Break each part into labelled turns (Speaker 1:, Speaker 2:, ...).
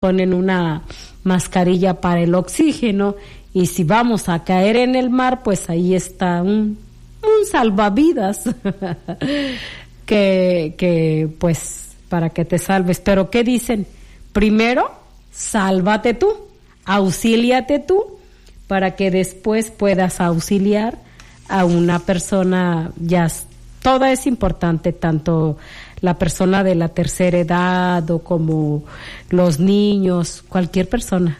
Speaker 1: ponen una mascarilla para el oxígeno, y si vamos a caer en el mar, pues ahí está un salvavidas que pues para que te salves. Pero ¿qué dicen? Primero, sálvate tú, auxíliate tú, para que después puedas auxiliar a una persona. Ya toda es importante, tanto la persona de la tercera edad o como los niños, cualquier persona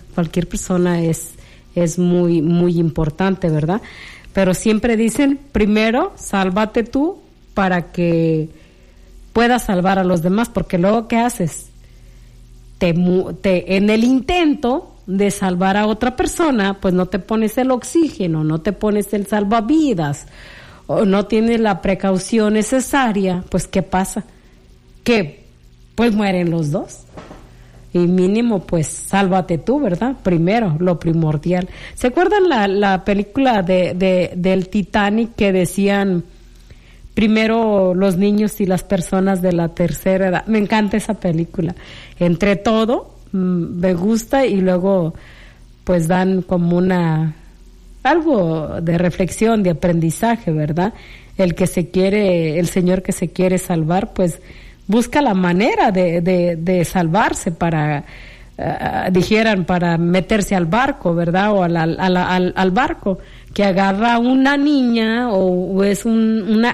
Speaker 1: es muy, muy importante, ¿verdad? Pero siempre dicen, primero, sálvate tú para que puedas salvar a los demás, porque luego, ¿qué haces? En el intento de salvar a otra persona, pues no te pones el oxígeno, no te pones el salvavidas, o no tienes la precaución necesaria, pues ¿qué pasa? Que pues mueren los dos. Y mínimo, pues, sálvate tú, ¿verdad? Primero, lo primordial. ¿Se acuerdan la película del Titanic que decían primero los niños y las personas de la tercera edad? Me encanta esa película. Entre todo, me gusta, y luego, pues, dan como algo de reflexión, de aprendizaje, ¿verdad? El señor que se quiere salvar, pues, busca la manera de salvarse para, dijeran, para meterse al barco, ¿verdad? O al barco, que agarra una niña o es una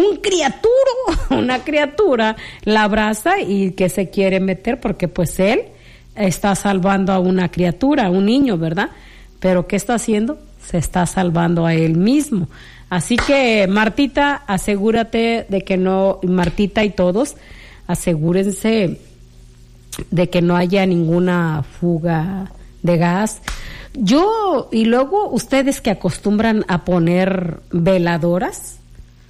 Speaker 1: criatura, la abraza y que se quiere meter porque pues él está salvando a una criatura, a un niño, ¿verdad? Pero ¿qué está haciendo? Se está salvando a él mismo. Así que, Martita, asegúrate de que no, Martita y todos, asegúrense de que no haya ninguna fuga de gas. Y luego ustedes que acostumbran a poner veladoras,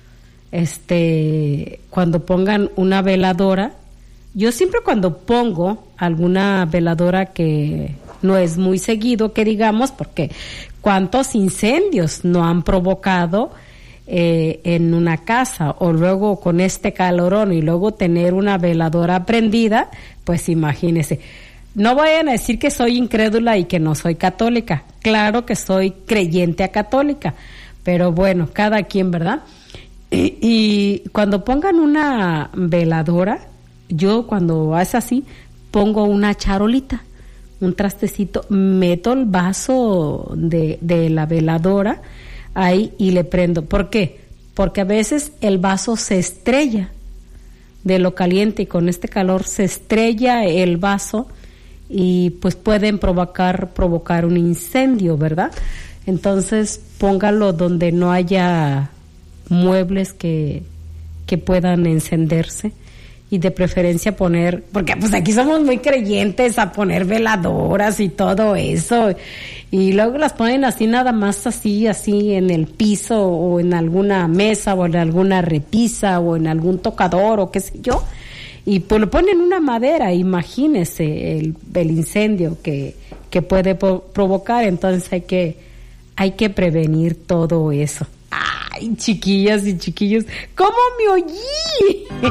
Speaker 1: cuando pongan una veladora, yo siempre cuando pongo alguna veladora, que no es muy seguido que digamos, porque cuántos incendios no han provocado en una casa, o luego con este calorón y luego tener una veladora prendida, pues imagínense. No vayan a decir que soy incrédula y que no soy católica. Claro que soy creyente a católica, pero bueno, cada quien, ¿verdad? Y cuando pongan una veladora, yo cuando es así, pongo una charolita, un trastecito, meto el vaso de la veladora ahí y le prendo. ¿Por qué? Porque a veces el vaso se estrella de lo caliente, y con este calor se estrella el vaso y pues pueden provocar un incendio, ¿verdad? Entonces póngalo donde no haya muebles que puedan encenderse, y de preferencia poner, porque pues aquí somos muy creyentes a poner veladoras y todo eso, y luego las ponen así nada más así en el piso o en alguna mesa o en alguna repisa o en algún tocador o qué sé yo, y pues lo ponen en una madera. Imagínese el incendio que puede provocar. Entonces hay que prevenir todo eso. Ay, chiquillas y chiquillos, ¿cómo me oí?